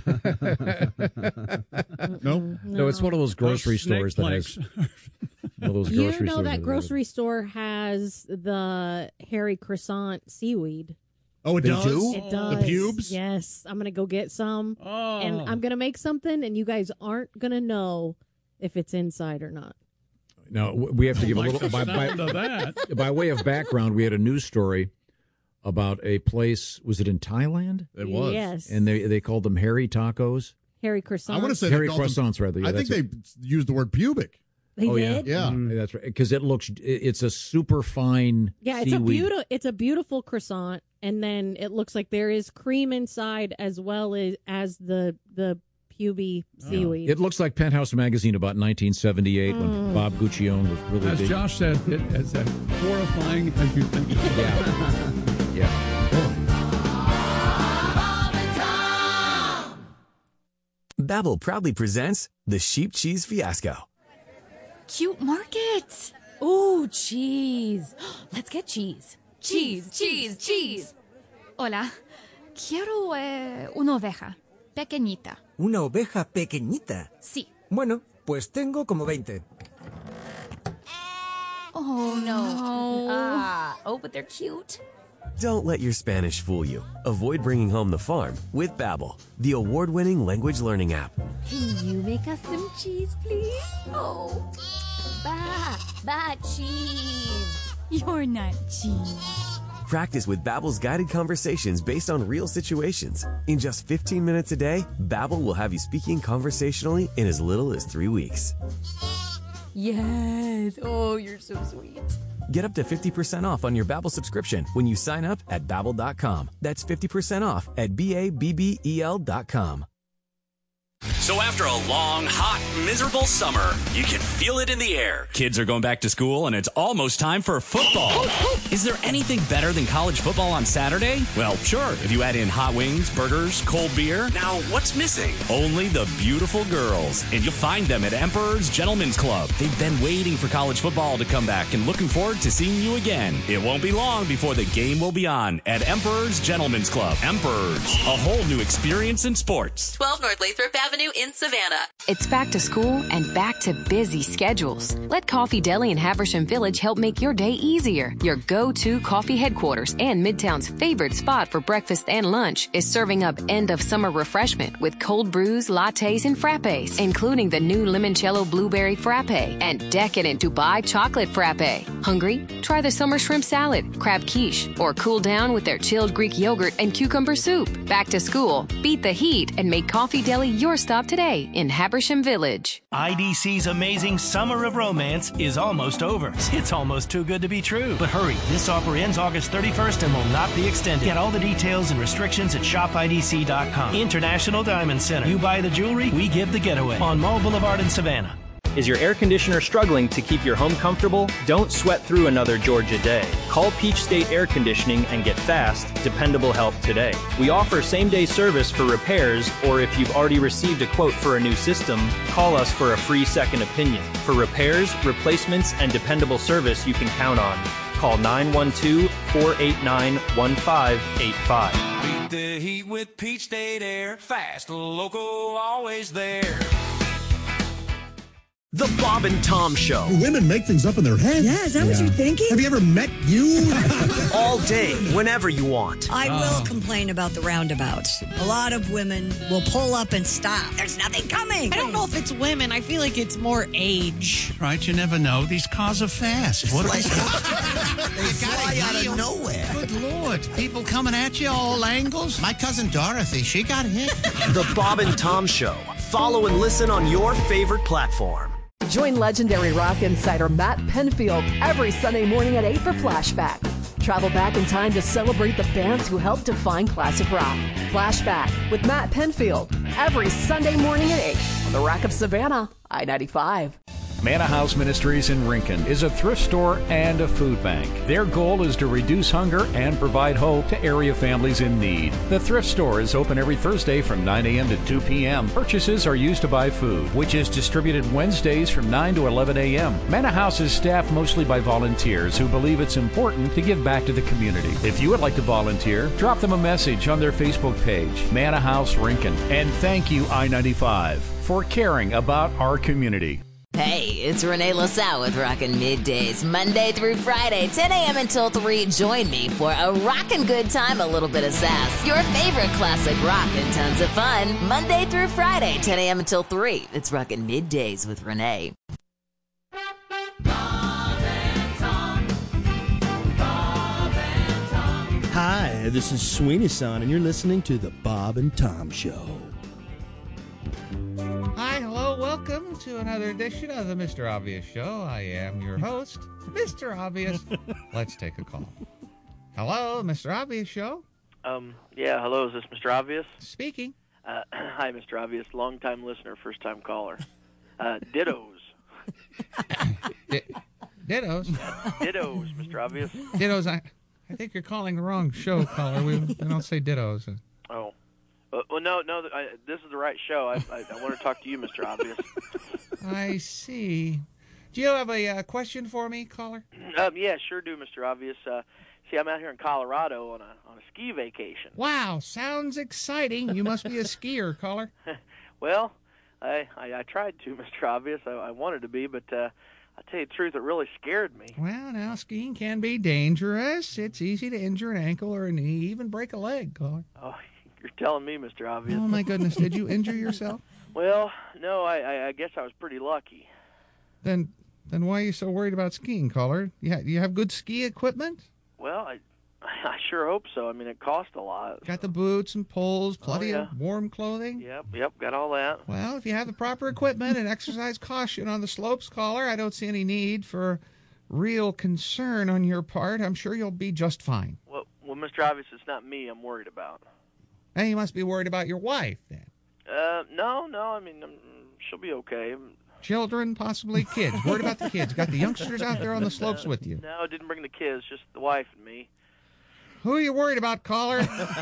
S4: No.
S2: it's one of those grocery stores that has one of those
S4: You
S2: grocery
S4: know
S2: stores.
S4: that
S2: have
S4: grocery store has the hairy croissant seaweed.
S5: Oh, it
S2: They
S5: does?
S2: do?
S4: It does.
S5: The pubes?
S4: Yes. I'm going to go get some. And I'm going to make something, and you guys aren't going to know if it's inside or not.
S2: No, we have to give a little by way of background. We had a news story about a place. Was it in Thailand?
S5: It was.
S4: Yes.
S2: And they called them hairy tacos.
S4: Hairy croissant.
S5: I want to say
S2: Hairy
S5: they called them-
S2: croissants, rather. Yeah,
S5: I think
S2: that's
S5: they used the word pubic.
S4: They
S2: oh
S4: did?
S2: yeah, that's right. Because it's a super fine.
S4: Yeah, it's
S2: seaweed.
S4: it's a beautiful croissant, and then it looks like there is cream inside as well as the puby seaweed.
S2: It looks like Penthouse Magazine about 1978 when Bob Guccione was really
S22: As
S2: big.
S22: Josh said, it is as horrifying as you think.
S2: Yeah.
S7: Babbel proudly presents the Sheep Cheese Fiasco.
S23: Cute markets. Ooh, cheese. Let's get cheese.
S10: Cheese, cheese, cheese.
S23: Hola. Quiero una oveja. Pequeñita.
S24: ¿Una oveja pequeñita?
S23: Sí.
S24: Bueno, pues tengo como 20.
S23: Oh, no.
S10: Oh, but they're cute.
S7: Don't let your Spanish fool you. Avoid bringing home the farm with Babbel, the award-winning language learning app.
S23: Can you make us some cheese, please?
S10: Oh, ba cheese.
S23: You're not cheese.
S7: Practice with Babbel's guided conversations based on real situations. In just 15 minutes a day, Babbel will have you speaking conversationally in as little as 3 weeks.
S23: Yes. Oh, you're so sweet.
S7: Get up to 50% off on your Babbel subscription when you sign up at Babbel.com. That's 50% off at BABBEL.com.
S11: So after a long, hot, miserable summer, you can feel it in the air. Kids are going back to school, and it's almost time for football. Is there anything better than college football on Saturday? Well, sure, if you add in hot wings, burgers, cold beer. Now, what's missing? Only the beautiful girls. And you'll find them at Emperor's Gentlemen's Club. They've been waiting for college football to come back and looking forward to seeing you again. It won't be long before the game will be on at Emperor's Gentlemen's Club. Emperor's, a whole new experience in sports.
S10: 12 North Lathrop Avenue in Savannah.
S12: It's back to school and back to busy schedules. Let Coffee Deli in Haversham Village help make your day easier. Your go-to coffee headquarters and Midtown's favorite spot for breakfast and lunch is serving up end-of-summer refreshment with cold brews, lattes, and frappes, including the new limoncello blueberry frappe and decadent Dubai chocolate frappe. Hungry? Try the summer shrimp salad, crab quiche, or cool down with their chilled Greek yogurt and cucumber soup. Back to school, beat the heat, and make Coffee Deli your stop Shop today in Habersham Village.
S8: IDC's amazing Summer of Romance is almost over. It's almost too good to be true. But hurry, this offer ends August 31st and will not be extended. Get all the details and restrictions at shopidc.com. International Diamond Center. You buy the jewelry, we give the getaway. On Mall Boulevard in Savannah.
S13: Is your air conditioner struggling to keep your home comfortable? Don't sweat through another Georgia day. Call Peach State Air Conditioning and get fast, dependable help today. We offer same-day service for repairs, or if you've already received a quote for a new system, call us for a free second opinion. For repairs, replacements, and dependable service you can count on. Call 912-489-1585.
S14: Beat the heat with Peach State Air. Fast, local, always there.
S15: The Bob and Tom Show.
S25: Women make things up in their heads.
S3: Yeah, is that what you're thinking?
S25: Have you ever met you?
S15: All day, whenever you want.
S3: I will complain about the roundabouts. A lot of women will pull up and stop. There's nothing coming.
S26: I don't know if it's women. I feel like it's more age.
S27: Right, you never know. These cars are fast. What
S25: they fly out of nowhere.
S27: Good Lord. People coming at you all angles. My cousin Dorothy, she got hit.
S15: The Bob and Tom Show. Follow and listen on your favorite platform.
S28: Join legendary rock insider Matt Penfield every Sunday morning at 8 for Flashback. Travel back in time to celebrate the bands who helped define classic rock. Flashback with Matt Penfield every Sunday morning at 8 on the Rock of Savannah, I-95.
S29: Manna House Ministries in Rincon is a thrift store and a food bank. Their goal is to reduce hunger and provide hope to area families in need. The thrift store is open every Thursday from 9 a.m. to 2 p.m. Purchases are used to buy food, which is distributed Wednesdays from 9 to 11 a.m. Manna House is staffed mostly by volunteers who believe it's important to give back to the community. If you would like to volunteer, drop them a message on their Facebook page, Manna House Rincon. And thank you, I-95, for caring about our community.
S30: Hey, it's Renee LaSalle with Rockin' Middays, Monday through Friday, 10 a.m. until 3. Join me for a rockin' good time, a little bit of sass, your favorite classic rock, and tons of fun. Monday through Friday, 10 a.m. until 3. It's Rockin' Middays with Renee.
S31: Hi, this is Sweeney Son, and you're listening to The Bob and Tom Show.
S22: Hi, hello, welcome to another edition of the Mr. Obvious Show. I am your host, Mr. Obvious. Let's take a call. Hello, Mr. Obvious Show.
S32: Yeah, hello, is this Mr. Obvious?
S22: Speaking.
S32: Hi, Mr. Obvious, long-time listener, first-time caller. Dittos.
S22: Dittos?
S32: Dittos, Mr. Obvious.
S22: Dittos, I think you're calling the wrong show, caller. We don't say dittos.
S32: Oh. Well, no, this is the right show. I want to talk to you, Mr. Obvious.
S22: I see. Do you have a question for me, caller?
S32: Yeah, sure do, Mr. Obvious. See, I'm out here in Colorado on a ski vacation.
S22: Wow, sounds exciting. You must be a skier, caller.
S32: Well, I tried to, Mr. Obvious. I wanted to be, but I'll tell you the truth, it really scared me.
S22: Well, now, skiing can be dangerous. It's easy to injure an ankle or a knee, even break a leg, caller.
S32: Oh, you're telling me, Mr. Obvious.
S22: Oh, my goodness. Did you injure yourself?
S32: Well, no, I guess I was pretty lucky.
S22: Then why are you so worried about skiing, caller? You have good ski equipment?
S32: Well, I sure hope so. I mean, it cost a lot.
S22: Got the boots and poles, plenty of warm clothing?
S32: Yep, got all that.
S22: Well, if you have the proper equipment and exercise caution on the slopes, caller, I don't see any need for real concern on your part. I'm sure you'll be just fine.
S32: Well, Mr. Obvious, it's not me I'm worried about.
S22: And you must be worried about your wife, then.
S32: No, I mean, she'll be okay.
S22: Children, possibly kids. Worried about the kids. Got the youngsters out there on the slopes with you.
S32: No, didn't bring the kids, just the wife and me.
S22: Who are you worried about, caller?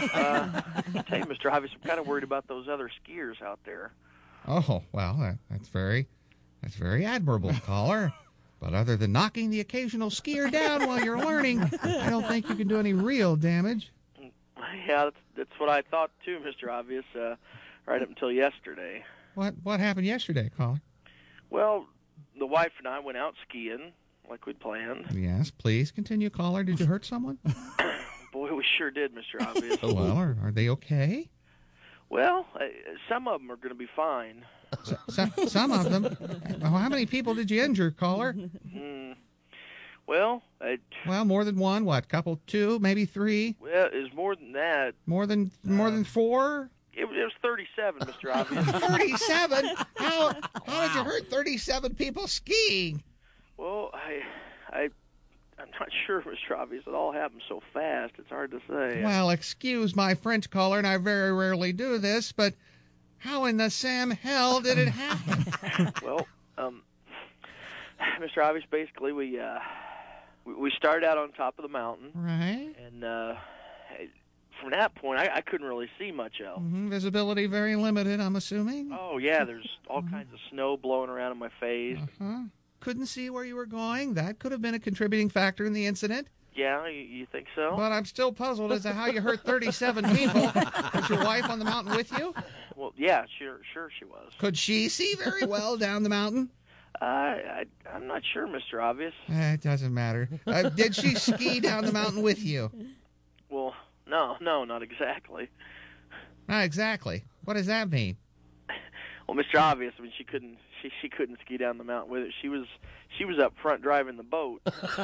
S32: I'll tell you, Mr. Obvious, I'm kind of worried about those other skiers out there.
S22: Oh, well, that's very admirable, caller. But other than knocking the occasional skier down while you're learning, I don't think you can do any real damage.
S32: Yeah, that's what I thought too, Mr. Obvious, right up until yesterday.
S22: What happened yesterday, caller?
S32: Well, the wife and I went out skiing like we'd planned.
S22: Yes, please continue, caller. Did you hurt someone?
S32: Boy, we sure did, Mr. Obvious.
S22: Well, are they okay?
S32: Well, some of them are going to be fine.
S22: Some of them? How many people did you injure, caller?
S32: Well,
S22: more than one. What? Couple, two, maybe three?
S32: Well, it's more than that.
S22: More than four?
S32: It was 37, Mr. Obvious.
S27: 37? How did you hurt 37 people skiing?
S32: Well, I'm not sure, Mr. Obvious. It all happened so fast. It's hard to say.
S27: Well, excuse my French caller, and I very rarely do this, but how in the Sam hell did it happen?
S32: Well, Mr. Obvious, basically we started out on top of the mountain.
S27: Right.
S32: And from that point, I couldn't really see much else.
S27: Visibility very limited, I'm assuming.
S32: Oh, yeah, there's all kinds of snow blowing around in my face.
S27: Couldn't see where you were going. That could have been a contributing factor in the incident.
S32: Yeah, you think so?
S27: But I'm still puzzled as to how you hurt 37 people. Was your wife on the mountain with you?
S32: Well, yeah, sure she was.
S27: Could she see very well down the mountain?
S32: I'm not sure, Mr. Obvious.
S27: It doesn't matter. Did she ski down the mountain with you?
S32: Well, no, not exactly.
S27: Not exactly. What does that mean?
S32: Well, Mr. Obvious, I mean, she couldn't ski down the mountain with it. She was up front driving the boat.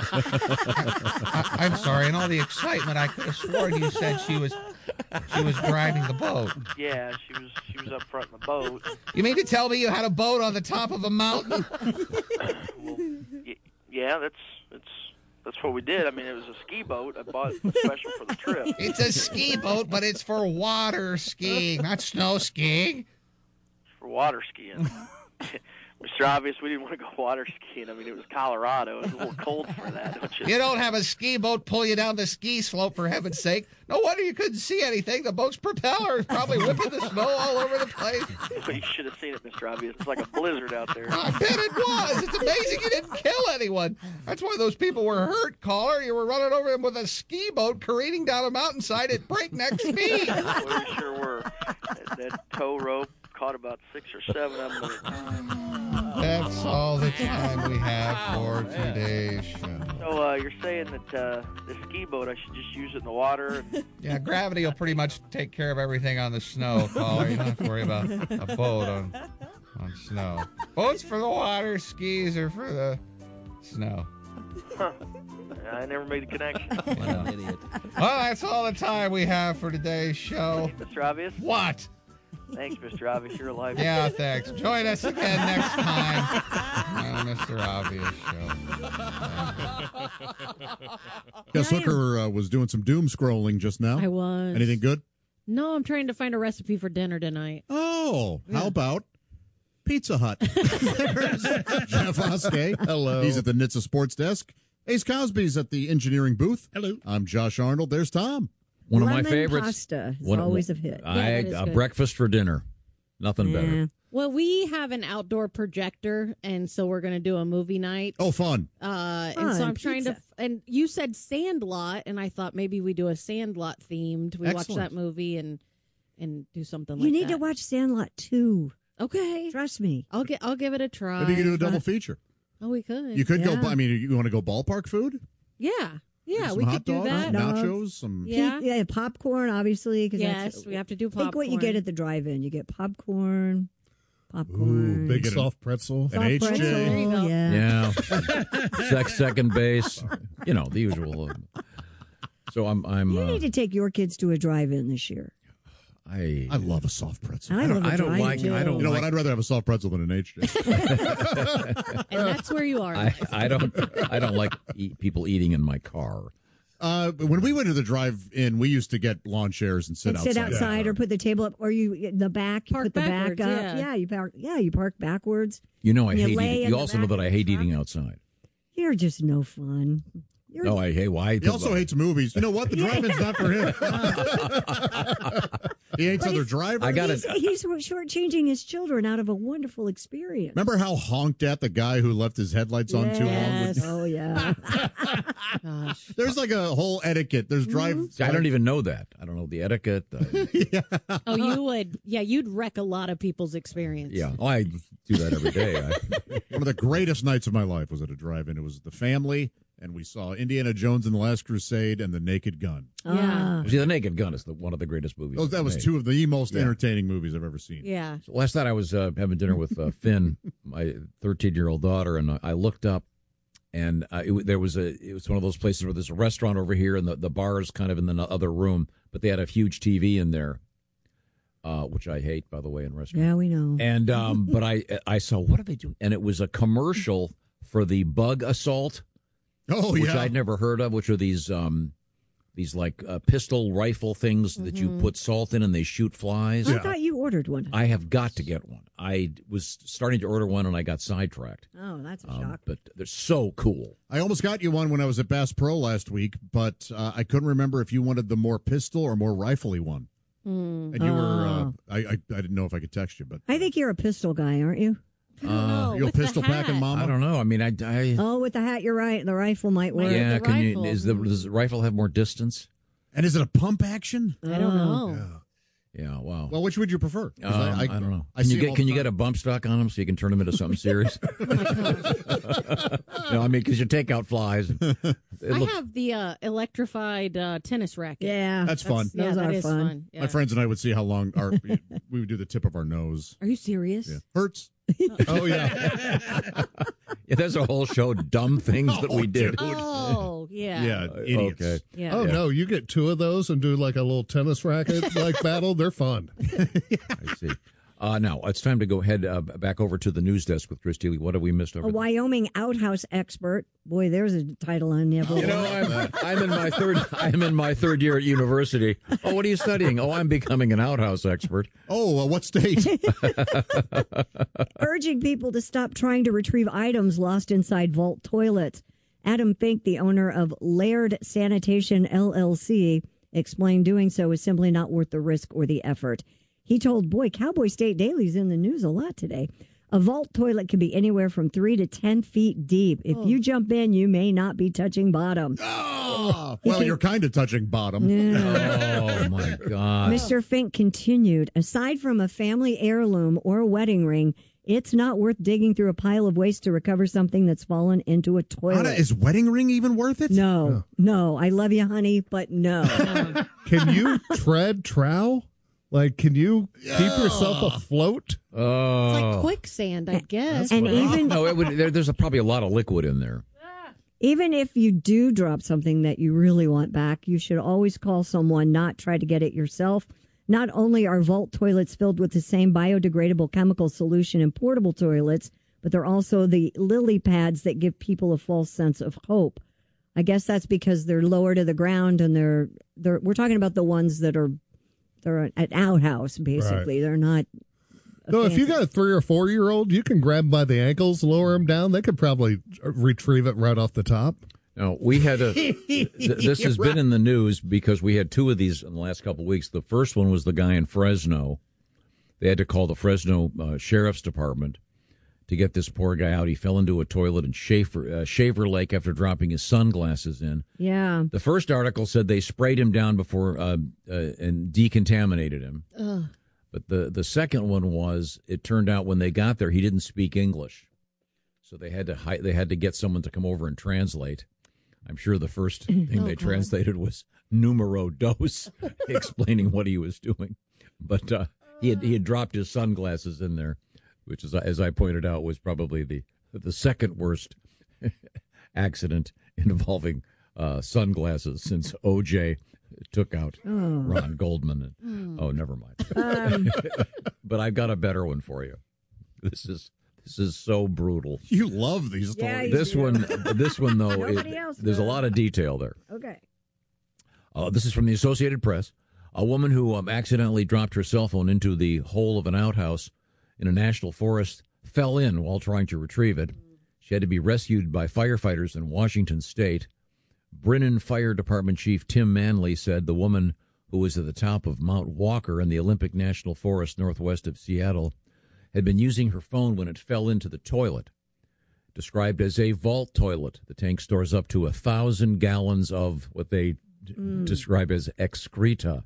S27: I'm sorry. In all the excitement, I could have sworn you said she was driving the boat.
S32: Yeah, she was up front in the boat.
S27: You mean to tell me you had a boat on the top of a mountain?
S32: Well, yeah, that's what we did. I mean, it was a ski boat. I bought it special for the trip.
S27: It's a ski boat, but it's for water skiing, not snow skiing.
S32: For water skiing. Mr. Obvious, we didn't want to go water skiing. I mean, it was Colorado. It was a little cold for that, don't you?
S27: You don't have a ski boat pull you down the ski slope, for heaven's sake. No wonder you couldn't see anything. The boat's propeller is probably whipping the snow all over the place.
S32: Well, you should have seen it, Mr. Obvious. It's like a blizzard out there.
S27: I bet it was. It's amazing you didn't kill anyone. That's why those people were hurt, caller. You were running over them with a ski boat careening down a mountainside at breakneck speed.
S32: Well, we sure were. That tow rope caught about 6 or 7 of them.
S27: That's all the time we have for today's show.
S32: So you're saying that the ski boat, I should just use it in the water?
S27: Yeah, gravity will pretty much take care of everything on the snow, caller. You don't have to worry about a boat on snow. Boats for the water, skis are for the snow.
S32: Huh. I never made a connection.
S27: What an idiot. Well, that's all the time we have for today's show.
S32: Mr. Obvious?
S27: What?
S32: Thanks, Mr. Obvious. You're alive.
S27: Yeah, thanks. Join us again next time on the Mr. Obvious Show.
S1: Gus Hooker was doing some doom scrolling just now.
S2: I was.
S1: Anything good?
S2: No, I'm trying to find a recipe for dinner tonight.
S1: Oh, how about Pizza Hut? There's Jeff Oskey.
S22: Hello.
S1: He's at the NHTSA Sports Desk. Ace Cosby's at the engineering booth.
S22: Hello.
S1: I'm Josh Arnold. There's Tom.
S3: One of my favorites. Pasta is always a hit.
S4: Breakfast for dinner. Nothing better.
S2: Well, we have an outdoor projector, and so we're going to do a movie night.
S1: Oh, fun.
S2: And so I'm trying to, and you said Sandlot, and I thought maybe we do a Sandlot themed. We watch that movie and do something like that.
S3: You need to watch Sandlot 2.
S2: Okay.
S3: Trust me.
S2: I'll give it a try.
S1: Maybe you can do a double feature.
S2: Oh, we could.
S1: You could go, I mean, you want to go ballpark food?
S2: Yeah. Yeah,
S1: some
S2: we
S1: hot
S2: could do
S1: dogs,
S2: that.
S1: Nachos, some
S3: yeah, popcorn, obviously.
S2: Yes, we have to do popcorn.
S3: Think what you get at the drive-in. You get popcorn.
S1: Ooh, big soft pretzel. An HJ.
S2: There you go.
S3: Yeah.
S4: Second base. You know, the usual. So I'm
S3: You need to take your kids to a drive-in this year.
S1: I love a soft pretzel.
S3: I don't like.
S1: You know what? I'd rather have a soft pretzel than an HJ.
S2: And that's where you are.
S4: I don't like people eating in my car.
S1: When we went to the drive-in, we used to get lawn chairs and sit outside.
S3: Or put the table up, or you the back.
S2: Park
S3: put the back up.
S2: yeah.
S3: You park backwards.
S4: You know, I hate eating. You
S3: in
S4: also
S3: the
S4: know that
S3: back
S4: I
S3: of the
S4: hate
S3: truck.
S4: eating outside.
S3: You're just no fun.
S4: No, I hate. Why?
S1: He also hates movies. You know what? The drive-in's not for him. He hates other drivers.
S4: I got
S3: He's shortchanging his children out of a wonderful experience.
S1: Remember how honked at the guy who left his headlights on too long?
S3: Oh, yeah.
S2: Gosh.
S1: There's like a whole etiquette. There's
S4: I don't even know that. I don't know the etiquette.
S2: Oh, you would. Yeah, you'd wreck a lot of people's experience.
S4: Yeah. Oh, I do that every day.
S1: One of the greatest nights of my life was at a drive-in. It was the family, and we saw Indiana Jones and the Last Crusade and The Naked Gun.
S2: Yeah.
S4: See, The Naked Gun is one of the greatest movies.
S1: That was two of the most entertaining movies I've ever seen.
S2: Yeah.
S4: So last night I was having dinner with Finn, my 13-year-old daughter, and I looked up, and it was one of those places where there's a restaurant over here, and the bar is kind of in the other room, but they had a huge TV in there. which I hate, by the way, in restaurants.
S3: Yeah, we know.
S4: And but I saw, what are they doing? And it was a commercial for the Bug Assault.
S1: Oh,
S4: which
S1: yeah.
S4: I'd never heard of, which are these like pistol rifle things that you put salt in and they shoot flies.
S3: I thought you ordered one.
S4: I have got to get one. I was starting to order one and I got sidetracked.
S3: Oh, that's a shock.
S4: But they're so cool.
S1: I almost got you one when I was at Bass Pro last week, but I couldn't remember if you wanted the more pistol or more rifle-y one. And you were, I didn't know if I could text you, but.
S3: I think you're a pistol guy, aren't you?
S1: You're a pistol packing mama?
S4: I don't know. I mean,
S3: Oh, with the hat, you're right. The rifle might work.
S4: Yeah, does the rifle have more distance?
S1: And is it a pump action?
S2: I don't know.
S4: Yeah, wow.
S1: Well, which would you prefer?
S4: I don't know.
S1: Can
S4: you get a bump stock on them so you can turn them into something serious? No, I mean, because you take out flies.
S2: I have the electrified tennis racket.
S3: Yeah.
S1: That's fun.
S3: Those are
S2: that is
S3: fun.
S2: Yeah.
S1: My friends and I would see how long we would do the tip of our nose.
S3: Are you serious?
S1: Yeah. Hurts. Oh, yeah.
S4: Yeah, there's a whole show, dumb things that we did.
S2: Oh, yeah.
S1: Yeah, idiots.
S4: Okay.
S2: Yeah.
S5: Oh, no, you get two of those and do like a little tennis racket like battle. They're fun.
S4: I see. Now, it's time to go head back over to the news desk with Chris Teeley. What have we missed over
S3: A
S4: there?
S3: Wyoming outhouse expert. Boy, there's a title on you.
S4: You know, I'm in my third year at university. Oh, what are you studying? Oh, I'm becoming an outhouse expert.
S1: Oh, what state?
S3: Urging people to stop trying to retrieve items lost inside vault toilets. Adam Fink, the owner of Laird Sanitation LLC, explained doing so is simply not worth the risk or the effort. He told Cowboy State Daily's in the news a lot today. A vault toilet can be anywhere from 3 to 10 feet deep. If you jump in, you may not be touching bottom.
S1: Oh, well, you're kind of touching bottom.
S4: Oh, my God.
S3: Mr. Fink continued, aside from a family heirloom or a wedding ring, it's not worth digging through a pile of waste to recover something that's fallen into a toilet.
S1: Anna, is wedding ring even worth it?
S3: No. I love you, honey, but no.
S5: Can you tread trow? Like, can you keep yourself afloat?
S4: Oh.
S2: It's like quicksand, I guess.
S3: And even
S4: there's probably a lot of liquid in there.
S3: Even if you do drop something that you really want back, you should always call someone, not try to get it yourself. Not only are vault toilets filled with the same biodegradable chemical solution in portable toilets, but they're also the lily pads that give people a false sense of hope. I guess that's because they're lower to the ground, and we're talking about the ones that are they're an outhouse, basically. Right. They're not.
S5: No, if you got a 3 or 4 year old, you can grab them by the ankles, lower them down. They could probably retrieve it right off the top.
S4: No, we had this has been in the news because we had two of these in the last couple of weeks. The first one was the guy in Fresno. They had to call the Fresno Sheriff's Department to get this poor guy out. He fell into a toilet in Shaver Lake after dropping his sunglasses in.
S3: Yeah.
S4: The first article said they sprayed him down before and decontaminated him.
S2: Ugh.
S4: But the second one was, it turned out when they got there, he didn't speak English. So they had to get someone to come over and translate. I'm sure the first thing they translated was numero dos, explaining what he was doing. But he had dropped his sunglasses in there, which is, as I pointed out, was probably the second worst accident involving sunglasses since O.J. took out Ron Goldman. Oh, never mind. But I've got a better one for you. This is so brutal.
S1: You love these stories.
S4: This one though, there's a lot of detail there.
S3: Okay.
S4: This is from the Associated Press. A woman who accidentally dropped her cell phone into the hole of an outhouse in a national forest fell in while trying to retrieve it. She had to be rescued by firefighters in Washington State. Brennan Fire Department Chief Tim Manley said the woman, who was at the top of Mount Walker in the Olympic National Forest northwest of Seattle, had been using her phone when it fell into the toilet. Described as a vault toilet, the tank stores up to 1,000 gallons of what they describe as excreta.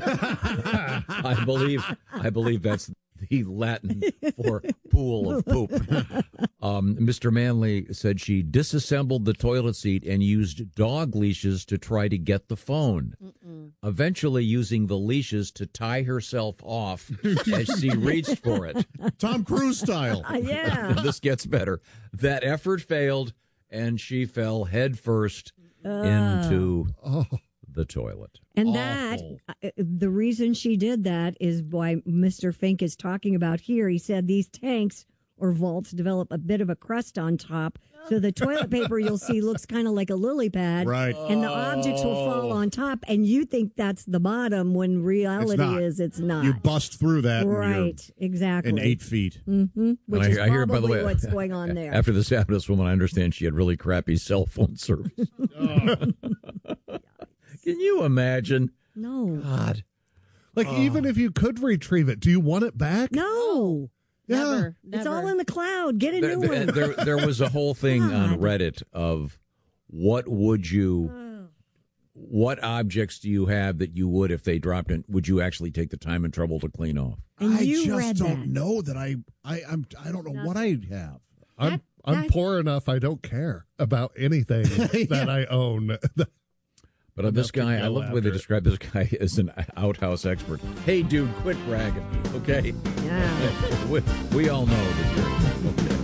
S4: I believe that's the Latin for pool of poop. Mr. Manley said she disassembled the toilet seat and used dog leashes to try to get the phone, eventually using the leashes to tie herself off as she reached for it.
S1: Tom Cruise style.
S3: Yeah.
S4: This gets better. That effort failed, and she fell headfirst into the toilet.
S3: And that, the reason she did that is why Mr. Fink is talking about here. He said these tanks or vaults develop a bit of a crust on top. So the toilet paper you'll see looks kind of like a lily pad.
S1: Right.
S3: And the objects will fall on top, and you think that's the bottom when reality it's not.
S1: You bust through that.
S3: Right, exactly.
S1: In 8 feet.
S3: Mm-hmm. Which is
S4: I hear, by the way,
S3: what's going on there.
S4: After this happened to this woman, I understand she had really crappy cell phone service. Can you imagine?
S3: No.
S4: God.
S5: Like, even if you could retrieve it, do you want it back?
S3: No.
S5: Yeah.
S2: Never.
S3: It's all in the cloud. Get a new one.
S4: There was a whole thing on Reddit of what objects do you have that you would, if they dropped in, would you actually take the time and trouble to clean off?
S3: And
S1: I
S3: you
S1: just
S3: read
S1: don't
S3: that.
S1: know that I don't know what I have.
S5: I'm poor enough. I don't care about anything that I own.
S4: But this guy, I love the way they describe this guy as an outhouse expert. Hey, dude, quit bragging, okay?
S3: Yeah.
S4: We all know that you're okay.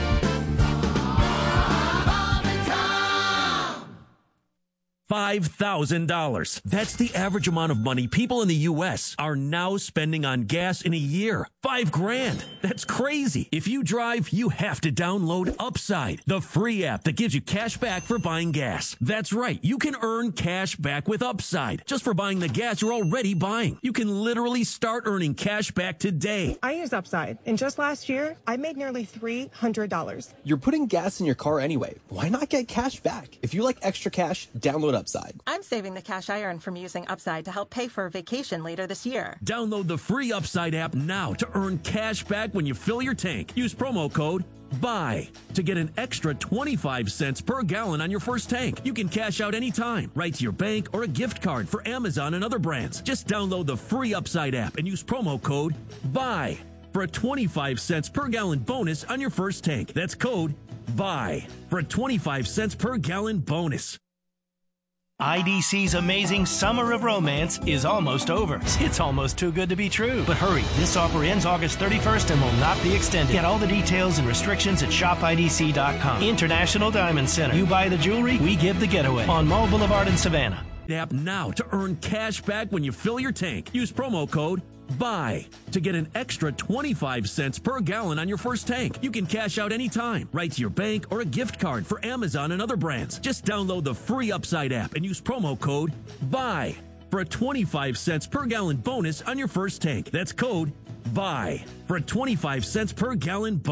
S6: $5,000. That's the average amount of money people in the U.S. are now spending on gas in a year. $5,000. That's crazy. If you drive, you have to download Upside, the free app that gives you cash back for buying gas. That's right. You can earn cash back with Upside just for buying the gas you're already buying. You can literally start earning cash back today.
S7: I use Upside, and just last year, I made nearly $300.
S9: You're putting gas in your car anyway. Why not get cash back? If you like extra cash, download Upside.
S7: I'm saving the cash I earn from using Upside to help pay for a vacation later this year.
S6: Download the free Upside app now to earn cash back when you fill your tank. Use promo code BUY to get an extra 25 cents per gallon on your first tank. You can cash out anytime, right to your bank or a gift card for Amazon and other brands. Just download the free Upside app and use promo code BUY for a 25 cents per gallon bonus on your first tank. That's code BUY for a 25 cents per gallon bonus.
S8: IDC's amazing Summer of Romance is almost over. It's almost too good to be true. But hurry, this offer ends August 31st and will not be extended. Get all the details and restrictions at shopidc.com. International Diamond Center. You buy the jewelry, we give the getaway. On Mall Boulevard in Savannah.
S6: App now to earn cash back when you fill your tank. Use promo code BUY to get an extra 25 cents per gallon on your first tank. You can cash out anytime, right to your bank or a gift card for Amazon and other brands. Just download the free Upside app and use promo code BUY for a 25 cents per gallon bonus on your first tank. That's code BUY for a 25 cents per gallon bonus.